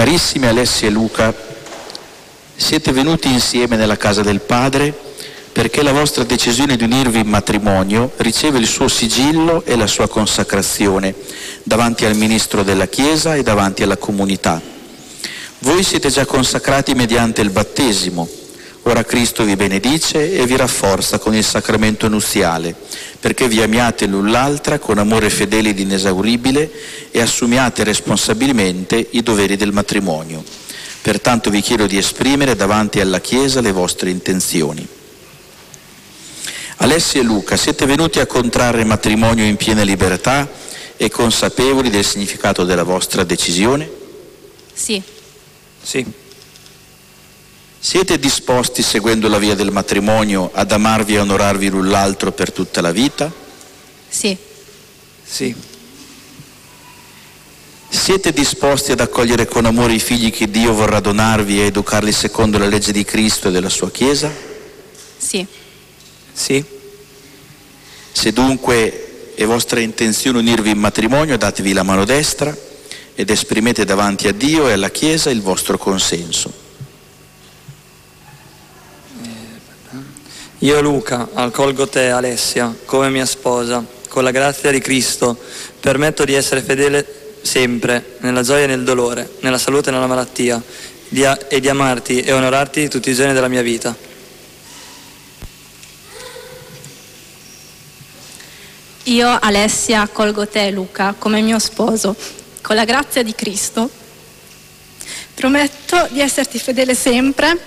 Carissimi Alessia e Luca, siete venuti insieme nella casa del Padre perché la vostra decisione di unirvi in matrimonio riceve il suo sigillo e la sua consacrazione davanti al ministro della Chiesa e davanti alla comunità. Voi siete già consacrati mediante il battesimo. Ora Cristo vi benedice e vi rafforza con il sacramento nuziale, perché vi amiate l'un l'altra con amore fedele ed inesauribile e assumiate responsabilmente i doveri del matrimonio. Pertanto vi chiedo di esprimere davanti alla Chiesa le vostre intenzioni. Alessia e Luca, siete venuti a contrarre matrimonio in piena libertà e consapevoli del significato della vostra decisione? Sì. Sì. Siete disposti, seguendo la via del matrimonio, ad amarvi e onorarvi l'un l'altro per tutta la vita? Sì. Sì. Siete disposti ad accogliere con amore i figli che Dio vorrà donarvi e educarli secondo la legge di Cristo e della sua Chiesa? Sì. Sì. Se dunque è vostra intenzione unirvi in matrimonio, datevi la mano destra ed esprimete davanti a Dio e alla Chiesa il vostro consenso. Io Luca, accolgo te Alessia come mia sposa, con la grazia di Cristo, permetto di essere fedele sempre, nella gioia e nel dolore, nella salute e nella malattia, e di amarti e onorarti tutti i giorni della mia vita. Io, Alessia, accolgo te, Luca, come mio sposo, con la grazia di Cristo. Prometto di esserti fedele sempre,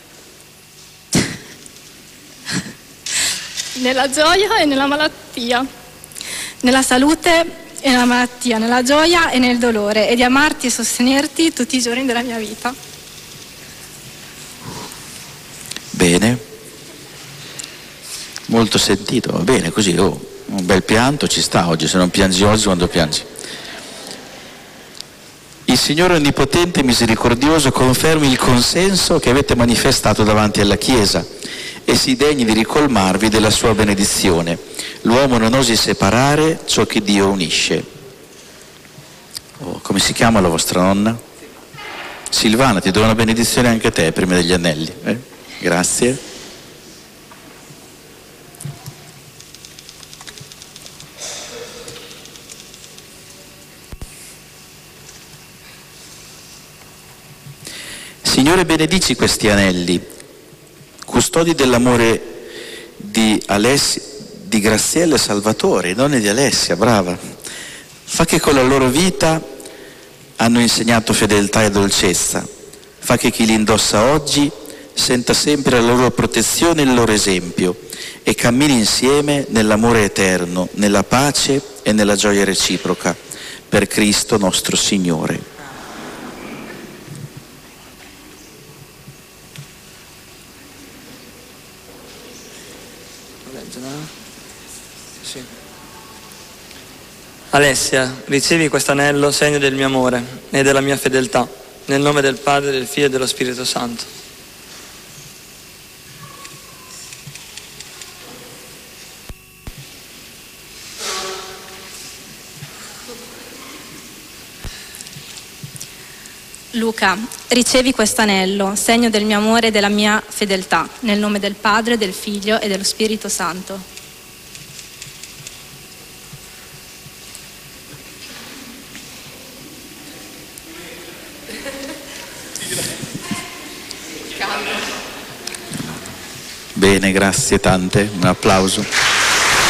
nella gioia e nella malattia, nella salute e nella malattia, nella gioia e nel dolore, e di amarti e sostenerti tutti i giorni della mia vita. Bene, molto sentito, va bene così, un bel pianto ci sta oggi, se non piangi oggi quando piangi. Il Signore Onnipotente e Misericordioso confermi il consenso che avete manifestato davanti alla Chiesa e si degni di ricolmarvi della sua benedizione. L'uomo non osi separare ciò che Dio unisce. Come si chiama la vostra nonna? Silvana, ti do una benedizione anche a te prima degli anelli. Grazie. Signore, benedici questi anelli, custodi dell'amore di Alessia, di Graziella e Salvatore, non di Alessia, brava. Fa che con la loro vita hanno insegnato fedeltà e dolcezza. Fa che chi li indossa oggi senta sempre la loro protezione e il loro esempio e cammini insieme nell'amore eterno, nella pace e nella gioia reciproca. Per Cristo nostro Signore. Sì. Alessia, ricevi questo anello, segno del mio amore e della mia fedeltà, nel nome del Padre, del Figlio e dello Spirito Santo. Luca, ricevi questo anello, segno del mio amore e della mia fedeltà, nel nome del Padre, del Figlio e dello Spirito Santo. Bene, grazie tante, un applauso.